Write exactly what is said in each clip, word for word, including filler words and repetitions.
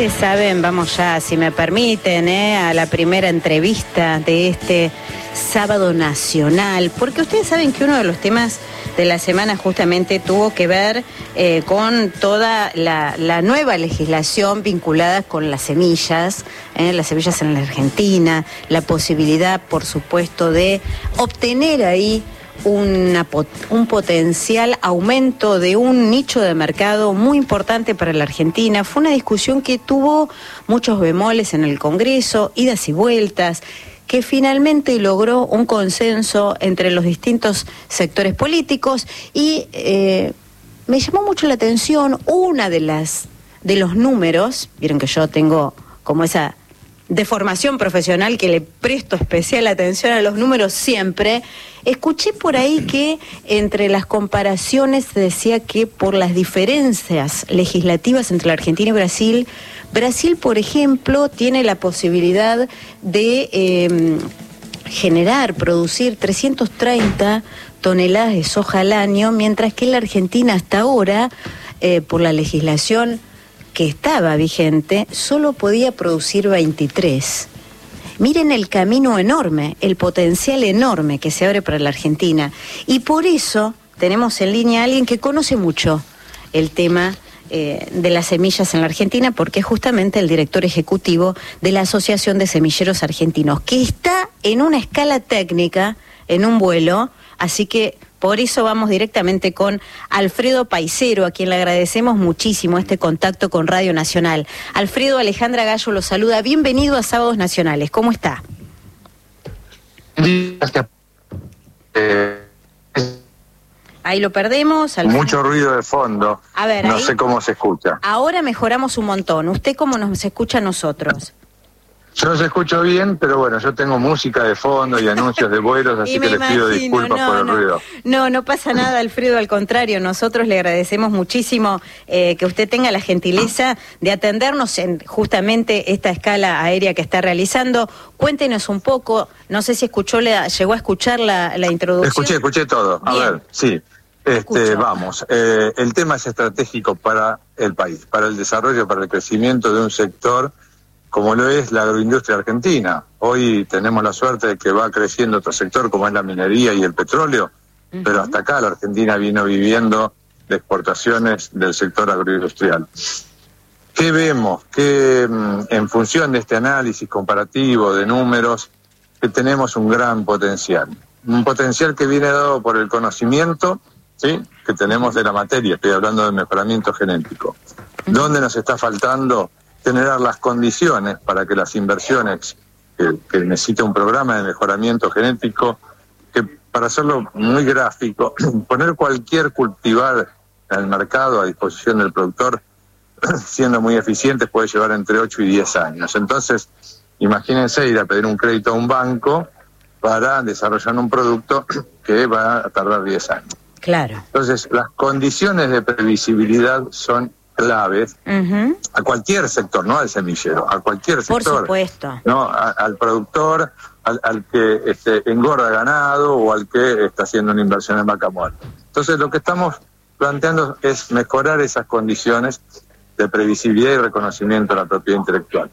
ustedes saben, vamos ya, si me permiten, ¿eh? a la primera entrevista de este sábado nacional, porque ustedes saben que uno de los temas de la semana justamente tuvo que ver eh, con toda la, la nueva legislación vinculada con las semillas, eh, las semillas en la Argentina, la posibilidad, por supuesto, de obtener ahí Una, un potencial aumento de un nicho de mercado muy importante para la Argentina. Fue una discusión que tuvo muchos bemoles en el Congreso, idas y vueltas, que finalmente logró un consenso entre los distintos sectores políticos y eh, me llamó mucho la atención una de las de los números. Vieron que yo tengo como esa de formación profesional que le presto especial atención a los números siempre. Escuché por ahí que entre las comparaciones se decía que por las diferencias legislativas entre la Argentina y Brasil, Brasil, por ejemplo, tiene la posibilidad de eh, generar, producir trescientas treinta toneladas de soja al año, mientras que la Argentina hasta ahora, eh, por la legislación que estaba vigente, solo podía producir veintitrés. Miren el camino enorme, el potencial enorme que se abre para la Argentina. Y por eso tenemos en línea a alguien que conoce mucho el tema eh, de las semillas en la Argentina, porque es justamente el director ejecutivo de la Asociación de Semilleros Argentinos, que está en una escala técnica, en un vuelo, así que por eso vamos directamente con Alfredo Paisero, a quien le agradecemos muchísimo este contacto con Radio Nacional. Alfredo, Alejandra Gallo lo saluda. Bienvenido a Sábados Nacionales. ¿Cómo está? Gracias. Eh, ahí lo perdemos. Alfredo. Mucho ruido de fondo. A ver, no ahí, sé cómo se escucha. Ahora mejoramos un montón. ¿Usted cómo nos escucha a nosotros? Yo los escucho bien, pero bueno, yo tengo música de fondo y anuncios de vuelos, así que les pido disculpas no, por el no, ruido. No, no pasa nada, Alfredo, al contrario, nosotros le agradecemos muchísimo eh, que usted tenga la gentileza de atendernos en justamente esta escala aérea que está realizando. Cuéntenos un poco, no sé si escuchó, la, llegó a escuchar la, la introducción. Escuché, escuché todo. A Bien. ver, sí. Este, vamos, eh, el tema es estratégico para el país, para el desarrollo, para el crecimiento de un sector como lo es la agroindustria argentina. Hoy tenemos la suerte de que va creciendo otro sector como es la minería y el petróleo, uh-huh. pero hasta acá la Argentina vino viviendo de exportaciones del sector agroindustrial. ¿Qué vemos? Que en función de este análisis comparativo de números, que tenemos un gran potencial. Un potencial que viene dado por el conocimiento, ¿sí?, que tenemos de la materia. Estoy hablando de mejoramiento genético. Uh-huh. ¿Dónde nos está faltando generar las condiciones para que las inversiones que, que necesita un programa de mejoramiento genético, que para hacerlo muy gráfico, poner cualquier cultivar en el mercado a disposición del productor, siendo muy eficientes, puede llevar entre ocho y diez años. Entonces, imagínense ir a pedir un crédito a un banco para desarrollar un producto que va a tardar diez años. Claro. Entonces, las condiciones de previsibilidad son claves uh-huh. a cualquier sector, no al semillero, a cualquier sector. Por supuesto. No, a, al productor, al, al que este, engorda ganado o al que está haciendo una inversión en vaca muerta. Entonces, lo que estamos planteando es mejorar esas condiciones de previsibilidad y reconocimiento de la propiedad intelectual.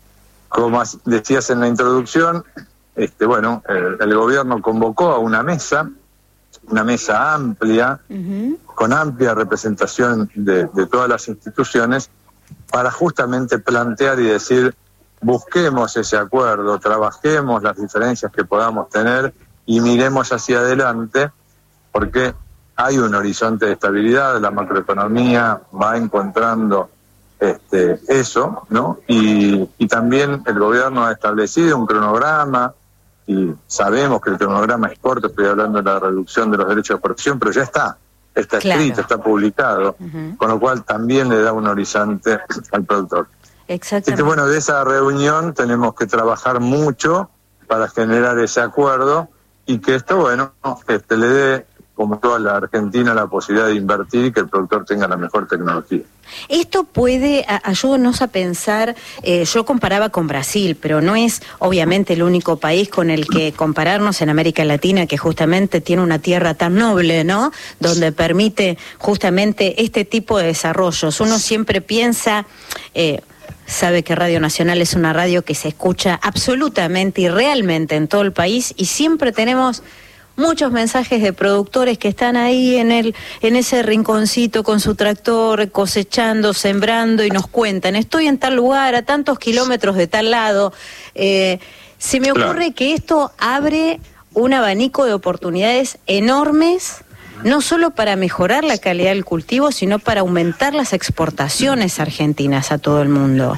Como decías en la introducción, este, bueno, el, el gobierno convocó a una mesa, una mesa amplia, uh-huh. con amplia representación de, de todas las instituciones, para justamente plantear y decir, busquemos ese acuerdo, trabajemos las diferencias que podamos tener y miremos hacia adelante, porque hay un horizonte de estabilidad, la macroeconomía va encontrando este, eso, ¿no? Y, y también el gobierno ha establecido un cronograma, y sabemos que el cronograma es corto, estoy hablando de la reducción de los derechos de exportación, pero ya está, está escrito, claro. está publicado, uh-huh. con lo cual también le da un horizonte al productor. Exactamente. Así que bueno, de esa reunión tenemos que trabajar mucho para generar ese acuerdo y que esto, bueno, este, le dé, como toda la Argentina, la posibilidad de invertir y que el productor tenga la mejor tecnología. Esto puede, a, ayúdanos a pensar, eh, yo comparaba con Brasil, pero no es obviamente el único país con el que compararnos en América Latina, que justamente tiene una tierra tan noble, ¿no?, donde permite justamente este tipo de desarrollos. Uno siempre piensa, eh, sabe que Radio Nacional es una radio que se escucha absolutamente y realmente en todo el país, y siempre tenemos muchos mensajes de productores que están ahí en el en ese rinconcito con su tractor, cosechando, sembrando, y nos cuentan: estoy en tal lugar, a tantos kilómetros de tal lado. Eh, se me ocurre claro. que esto abre un abanico de oportunidades enormes, no solo para mejorar la calidad del cultivo, sino para aumentar las exportaciones argentinas a todo el mundo.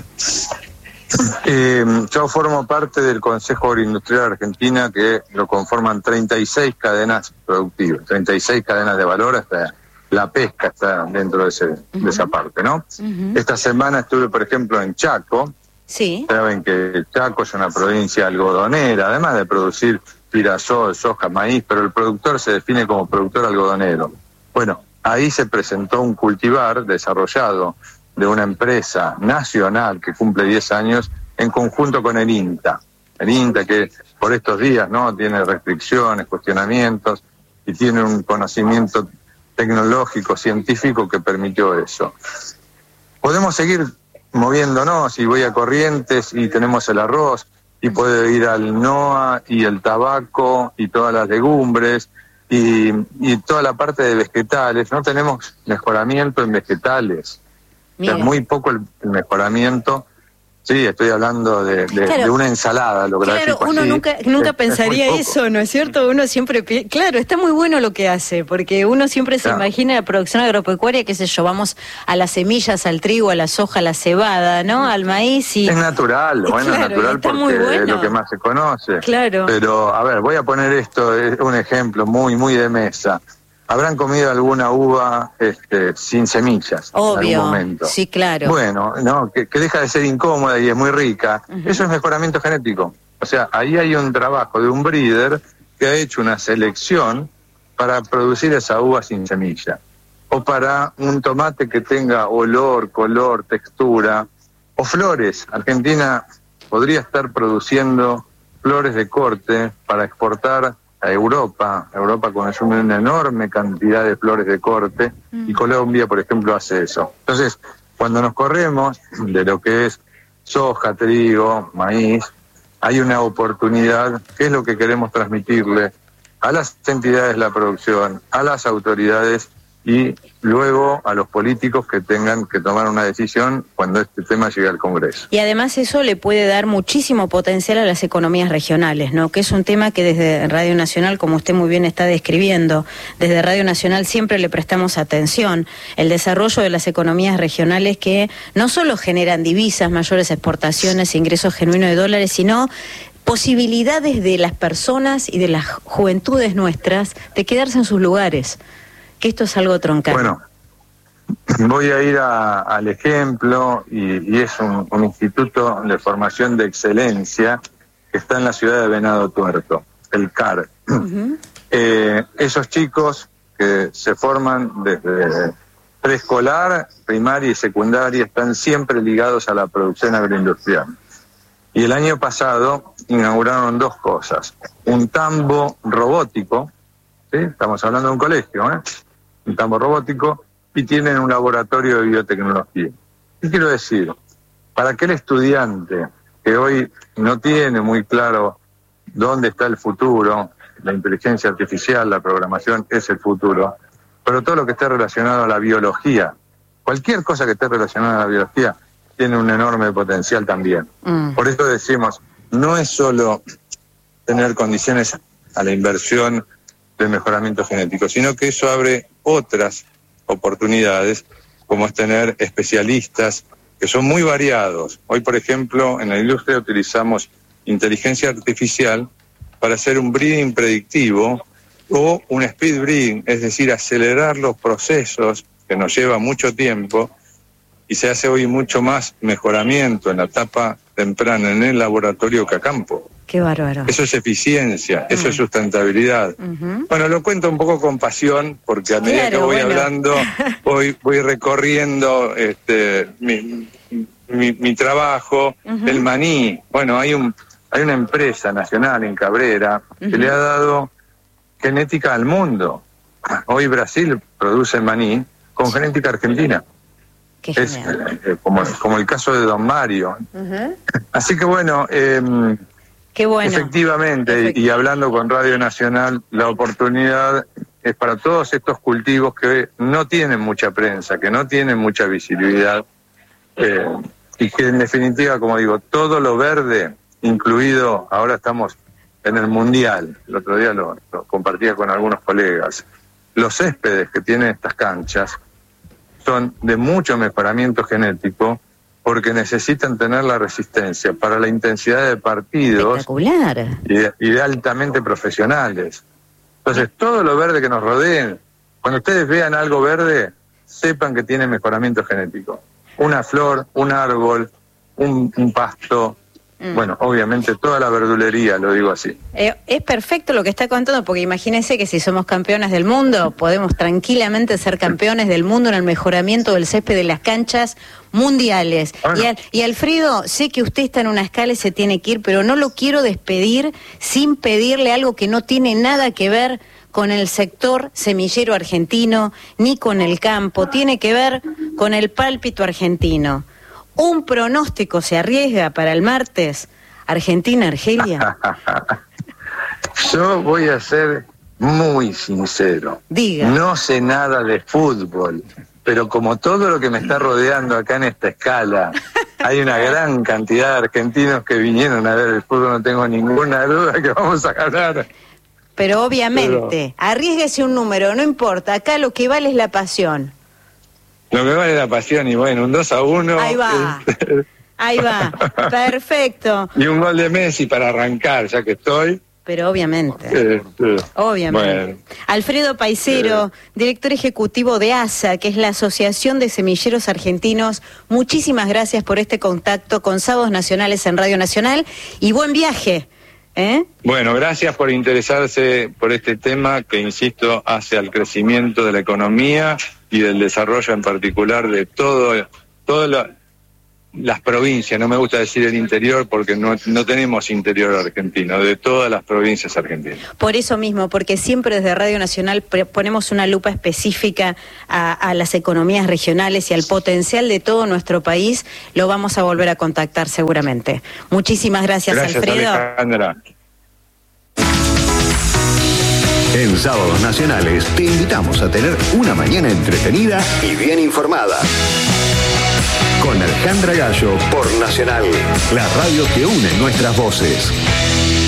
Eh, yo formo parte del Consejo Agroindustrial de Argentina, que lo conforman treinta y seis cadenas productivas, treinta y seis cadenas de valor, hasta la pesca está dentro de, ese, uh-huh. de esa parte, ¿no? Uh-huh. Esta semana estuve, por ejemplo, en Chaco. Sí. Saben que Chaco es una provincia algodonera, además de producir girasol, soja, maíz, pero el productor se define como productor algodonero. Bueno, ahí se presentó un cultivar desarrollado de una empresa nacional que cumple diez años en conjunto con el INTA. El INTA, que por estos días no tiene restricciones, cuestionamientos, y tiene un conocimiento tecnológico, científico que permitió eso. Podemos seguir moviéndonos, y voy a Corrientes y tenemos el arroz, y puedo ir al N O A y el tabaco y todas las legumbres y, y toda la parte de vegetales. No tenemos mejoramiento en vegetales. Mira. Es muy poco el, el mejoramiento. Sí, estoy hablando de, de, claro. de una ensalada. Lo claro, uno así, nunca nunca es, pensaría es eso, ¿no es cierto? Uno siempre... Claro, está muy bueno lo que hace, porque uno siempre se claro. imagina la producción agropecuaria, qué sé yo, vamos a las semillas, al trigo, a la soja, a la cebada, ¿no? Al maíz y... Es natural, bueno, claro, natural porque bueno. es lo que más se conoce. Claro. Pero, a ver, voy a poner esto, es un ejemplo muy, muy de mesa. ¿Habrán comido alguna uva este, sin semillas? Obvio, en algún momento? Sí, claro. Bueno, no, que, que deja de ser incómoda y es muy rica. Uh-huh. Eso es mejoramiento genético. O sea, ahí hay un trabajo de un breeder que ha hecho una selección para producir esa uva sin semilla. O para un tomate que tenga olor, color, textura, o flores. Argentina podría estar produciendo flores de corte para exportar a Europa. Europa consume una enorme cantidad de flores de corte mm. y Colombia, por ejemplo, hace eso. Entonces, cuando nos corremos de lo que es soja, trigo, maíz, hay una oportunidad, que es lo que queremos transmitirle a las entidades de la producción, a las autoridades y luego a los políticos que tengan que tomar una decisión cuando este tema llegue al Congreso. Y además eso le puede dar muchísimo potencial a las economías regionales, ¿no? Que es un tema que desde Radio Nacional, como usted muy bien está describiendo, desde Radio Nacional siempre le prestamos atención. El desarrollo de las economías regionales que no solo generan divisas, mayores exportaciones, ingresos genuinos de dólares, sino posibilidades de las personas y de las juventudes nuestras de quedarse en sus lugares. Que esto es algo troncal. Bueno, voy a ir a, al ejemplo, y, y es un, un instituto de formación de excelencia que está en la ciudad de Venado Tuerto, el C A R. Uh-huh. Eh, esos chicos que se forman desde preescolar, primaria y secundaria están siempre ligados a la producción agroindustrial. Y el año pasado inauguraron dos cosas. Un tambo robótico, ¿sí? Estamos hablando de un colegio, ¿eh? Un tambo robótico, y tienen un laboratorio de biotecnología. ¿Qué quiero decir? Para aquel estudiante que hoy no tiene muy claro dónde está el futuro, la inteligencia artificial, la programación es el futuro, pero todo lo que esté relacionado a la biología, cualquier cosa que esté relacionada a la biología, tiene un enorme potencial también. Mm. Por eso decimos, no es solo tener condiciones a la inversión de mejoramiento genético, sino que eso abre otras oportunidades, como es tener especialistas que son muy variados. Hoy, por ejemplo, en la industria utilizamos inteligencia artificial para hacer un breeding predictivo o un speed breeding, es decir, acelerar los procesos que nos lleva mucho tiempo, y se hace hoy mucho más mejoramiento en la etapa temprana en el laboratorio que a campo. Qué bárbaro. Eso es eficiencia, eso uh-huh. es sustentabilidad. Uh-huh. Bueno, lo cuento un poco con pasión, porque a medida claro, que voy bueno. hablando, voy voy recorriendo este mi, mi, mi trabajo, uh-huh. el maní. Bueno, hay un hay una empresa nacional en Cabrera uh-huh. que le ha dado genética al mundo. Hoy Brasil produce maní con genética argentina. es eh, como, como el caso de Don Mario. Uh-huh. Así que bueno, eh, Qué bueno. efectivamente, Efectivamente. Y, y hablando con Radio Nacional, la oportunidad es para todos estos cultivos que no tienen mucha prensa, que no tienen mucha visibilidad, eh, y que en definitiva, como digo, todo lo verde, incluido, ahora estamos en el Mundial, el otro día lo, lo compartía con algunos colegas, los céspedes que tienen estas canchas son de mucho mejoramiento genético porque necesitan tener la resistencia para la intensidad de partidos. Espectacular. Y de, y de altamente profesionales. Entonces, todo lo verde que nos rodeen, cuando ustedes vean algo verde, sepan que tiene mejoramiento genético. Una flor, un árbol, un, un pasto, mm. bueno, obviamente toda la verdulería, lo digo así. Eh, es perfecto lo que está contando, porque imagínense que si somos campeones del mundo, podemos tranquilamente ser campeones del mundo en el mejoramiento del césped de las canchas mundiales. Bueno. Y, al, y Alfredo, sé que usted está en una escala y se tiene que ir, pero no lo quiero despedir sin pedirle algo que no tiene nada que ver con el sector semillero argentino, ni con el campo, tiene que ver con el pálpito argentino. ¿Un pronóstico se arriesga para el martes? Argentina-Argelia. Yo voy a ser muy sincero. Diga. No sé nada de fútbol, pero como todo lo que me está rodeando acá en esta escala, hay una gran cantidad de argentinos que vinieron a ver el fútbol, no tengo ninguna duda que vamos a ganar. Pero obviamente, pero... arriésguese un número, no importa, acá lo que vale es la pasión. Lo que vale es la pasión, y bueno, un dos a uno. Ahí va, ahí va, perfecto. Y un gol de Messi para arrancar, ya que estoy. Pero obviamente, eh, eh, obviamente. Bueno. Alfredo Paisero, eh. director ejecutivo de A S A, que es la Asociación de Semilleros Argentinos, muchísimas gracias por este contacto con Sábados Nacionales en Radio Nacional, y buen viaje. ¿Eh? Bueno, gracias por interesarse por este tema que, insisto, hace al crecimiento de la economía y del desarrollo en particular de todo, todas la, las provincias, no me gusta decir el interior porque no, no tenemos interior argentino, de todas las provincias argentinas. Por eso mismo, porque siempre desde Radio Nacional ponemos una lupa específica a, a las economías regionales y al potencial de todo nuestro país, lo vamos a volver a contactar seguramente. Muchísimas gracias, gracias Alfredo. Alejandra. En Sábados Nacionales te invitamos a tener una mañana entretenida y bien informada. Con Alejandra Gallo por Nacional, la radio que une nuestras voces.